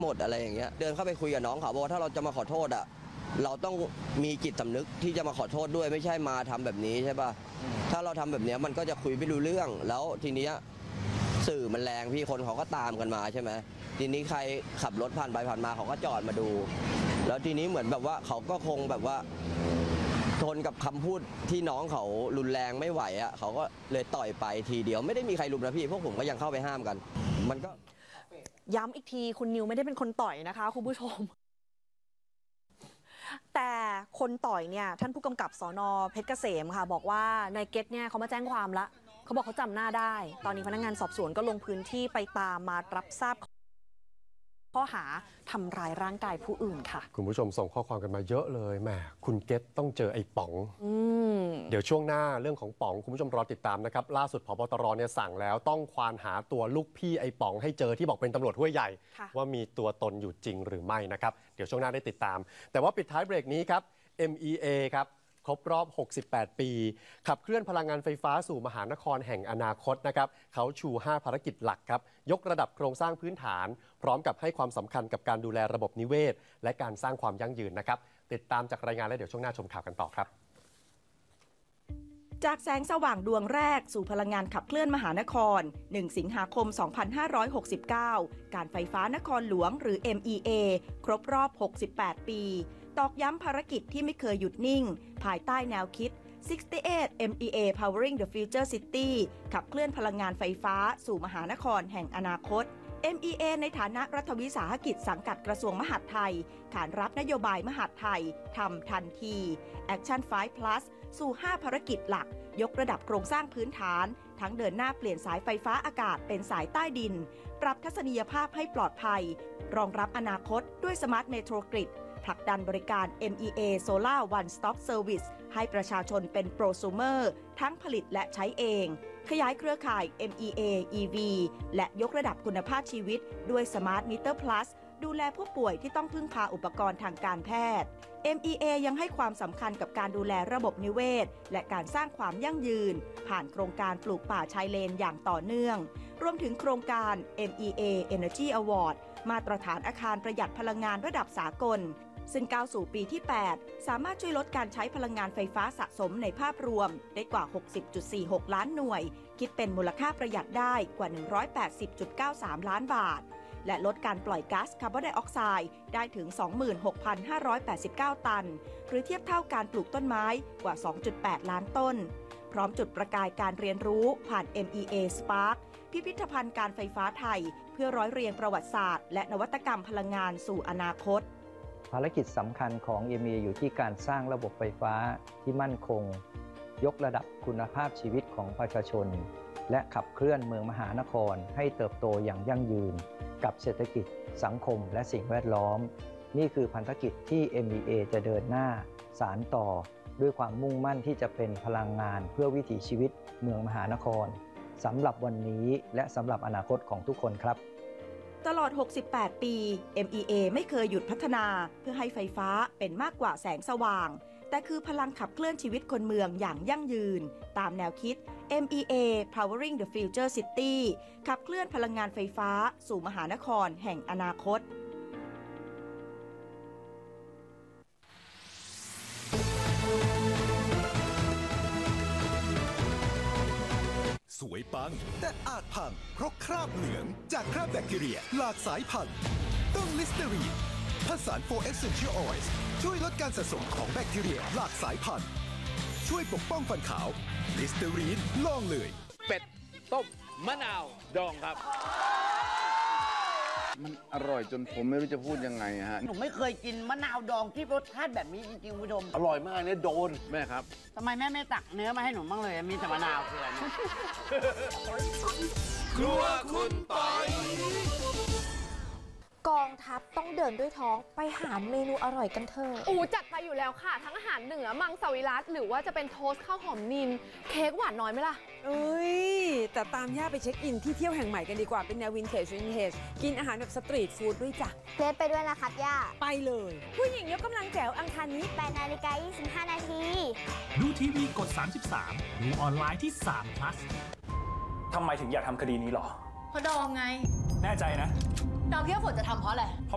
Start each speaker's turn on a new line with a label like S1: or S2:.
S1: หมดอะไรอย่างเงี้ยเดินเข้าไปคุยกับน้องเขาบอกว่าถ้าเราจะมาขอโทษอ่ะเราต้องมีจิตสำนึกที่จะมาขอโทษด้วยไม่ใช่มาทำแบบนี้ใช่ป่ะถ้าเราทำแบบนี้มันก็จะคุยไม่รู้เรื่องแล้วทีเนี้ยสื่อมันแรงพี่คนเขาก็ตามกันมาใช่ไหมทีนี้ใครขับรถผ่านไปผ่านมาเขาก็จอดมาดูแล้วทีนี้เหมือนแบบว่าเขาก็คงแบบว่าทนกับคำพูดที่น้องเขารุนแรงไม่ไหวอ่ะเขาก็เลยต่อยไปทีเดียวไม่ได้มีใครรุมนะพี่พวกผมก็ยังเข้าไปห้ามกันมันก็
S2: ย้ำอีกทีคุณนิวไม่ได้เป็นคนต่อยนะคะคุณผู้ชมแต่คนต่อยเนี่ยท่านผู้กำกับสน.เพชรเกษมค่ะบอกว่านายเกตเนี่ยเขามาแจ้งความละเขาบอกเขาจำหน้าได้ตอนนี้พนักงานสอบสวนก็ลงพื้นที่ไปตามมารับทราบข้อหาทำร้ายร่างกายผู้อื่นค่ะ
S3: คุณผู้ชมส่งข้อความกันมาเยอะเลยแหมคุณเกตต้องเจอไอ้ป๋องเดี๋ยวช่วงหน้าเรื่องของป๋องคุณผู้ชมรอติดตามนะครับล่าสุดผบตรเนี่ยสั่งแล้วต้องควานหาตัวลูกพี่ไอ้ป๋องให้เจอที่บอกเป็นตำรวจห้วยใหญ่ว่ามีตัวตนอยู่จริงหรือไม่นะครับเดี๋ยวช่วงหน้าได้ติดตามแต่ว่าปิดท้ายเบรกนี้ครับ MEA ครับครบรอบ68 ปีขับเคลื่อนพลังงานไฟฟ้าสู่มหานครแห่งอนาคตนะครับเขาชู 5 ภารกิจหลักครับยกระดับโครงสร้างพื้นฐานพร้อมกับให้ความสำคัญกับการดูแลระบบนิเวศและการสร้างความยั่งยืนนะครับติดตามจากรายงานและเดี๋ยวช่วงหน้าชมข่าวกันต่อครับ
S4: จากแสงสว่างดวงแรกสู่พลังงานขับเคลื่อนมหานคร 1 สิงหาคม 2569 การไฟฟ้านครหลวงหรือ MEA ครบรอบ 68 ปีตอกย้ำภารกิจที่ไม่เคยหยุดนิ่งภายใต้แนวคิด 68 MEA Powering the Future City ขับเคลื่อนพลังงานไฟฟ้าสู่มหานครแห่งอนาคต MEA ในฐานะรัฐวิสาหกิจสังกัดกระทรวงมหาดไทยขานรับนโยบายมหาดไทยทำทันที Action 5 Plus สู่ 5 ภารกิจหลักยกระดับโครงสร้างพื้นฐานทั้งเดินหน้าเปลี่ยนสายไฟฟ้าอากาศเป็นสายใต้ดินปรับทัศนียภาพให้ปลอดภัยรองรับอนาคตด้วย Smart Metro Grid ผลักดันบริการ MEA Solar One Stop Service ให้ประชาชนเป็นโปรซูเมอร์ทั้งผลิตและใช้เองขยายเครือข่าย MEA EV และยกระดับคุณภาพชีวิตด้วย Smart Meter Plus ดูแลผู้ป่วยที่ต้องพึ่งพาอุปกรณ์ทางการแพทย์ MEA ยังให้ความสำคัญกับการดูแลระบบนิเวศและการสร้างความยั่งยืนผ่านโครงการปลูกป่าชายเลนอย่างต่อเนื่องรวมถึงโครงการ MEA Energy Award มาตรฐานอาคารประหยัดพลังงานระดับสากลซึ่งก้าวสู่ปีที่ 8 สามารถช่วยลดการใช้พลังงานไฟฟ้าสะสมในภาพรวมได้กว่า 60.46 ล้านหน่วยคิดเป็นมูลค่าประหยัดได้กว่า 180.93 ล้านบาทและลดการปล่อยก๊าซคาร์บอนไดออกไซด์ได้ถึง 26,589 ตันหรือเทียบเท่าการปลูกต้นไม้กว่า 2.8 ล้านต้นพร้อมจุดประกายการเรียนรู้ผ่าน MEA Spark พิพิธภัณฑ์การไฟฟ้าไทยเพื่อร้อยเรียงประวัติศาสตร์และนวัตกรรมพลังงานสู่อนาคต
S5: ภารกิจสำคัญของ MEA อยู่ที่การสร้างระบบไฟฟ้าที่มั่นคงยกระดับคุณภาพชีวิตของประชาชนและขับเคลื่อนเมืองมหานครให้เติบโตอย่างยั่งยืนกับเศรษฐกิจสังคมและสิ่งแวดล้อมนี่คือพันธกิจที่ MEA จะเดินหน้าสานต่อด้วยความมุ่งมั่นที่จะเป็นพลังงานเพื่อวิถีชีวิตเมืองมหานครสำหรับวันนี้และสำหรับอนาคตของทุกคนครับ
S4: ตลอด 68 ปี MEA ไม่เคยหยุดพัฒนาเพื่อให้ไฟฟ้าเป็นมากกว่าแสงสว่างแต่คือพลังขับเคลื่อนชีวิตคนเมืองอย่างยั่งยืนตามแนวคิด MEA Powering the Future City ขับเคลื่อนพลังงานไฟฟ้าสู่มหานครแห่งอนาคต
S6: สวยปังแต่อาจพังเพราะคราบเหลืองจากคราบแบคทีเรียหลากสายพันธุ์ต้องลิสเตอรีนผสาน4 Essential Oils ช่วยลดการสะสมของแบคทีเรียหลากสายพันธุ์ช่วยปกป้องฟันขาวลิสเตอรีนลองเลย
S7: เป็ดต้มมะนาวดองครับ
S8: มันอร่อยจนผมไม่รู้จะพูดยังไงฮะ
S9: ผมไม่เคยกินมะนาวดองที่รสชาติแบบนี้จริงๆคุณผู้ชม
S8: อร่อยมากเนี่ยโดนแม่ครับ
S9: ทำไมแม่ไม่ตักเนื้อมาให้หนูบ้างเลยมีแต่มะนาวคืออะไรเนี่ย
S6: ครัวคุณปอย
S10: กองทัพต้องเดินด้วยท้องไปหาเมนูอร่อยกันเถอะ
S11: จัดไปอยู่แล้วค่ะทั้งอาหารเหนือมังสวิรัติหรือว่าจะเป็นโทสต์ข้าวหอมนินเค้กหวานน้อยไหมล่ะ
S12: แต่ตามย่าไปเช็คอินที่เที่ยวแห่งใหม่กันดีกว่าเป็นแนววินเทจกินอาหารแบบสตรีทฟู้ดด้วยจ้ะ
S10: เลสไปด้วยนะครับย่า
S12: ไปเลยผู้หญิงยกกำลังแจ๋วอังคารนี้
S10: 8:25 นาที
S13: ดูทีวีกด33ดูออนไลน์ที่3 plus
S14: ทำไมถึงอยากทำคดีนี้หรอ
S15: เพราะดอมไง
S14: แน่ใจนะ
S15: ดอมคิดว่าฝนจะทำเพราะอะไร